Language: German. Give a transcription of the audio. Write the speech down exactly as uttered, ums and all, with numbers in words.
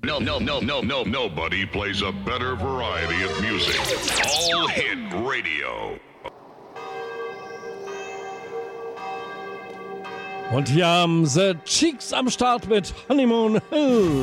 no, no, no, no, no, nobody plays a better variety of music. All Hit Radio. Und hier haben The Cheeks am Start mit Honeymoon Hill.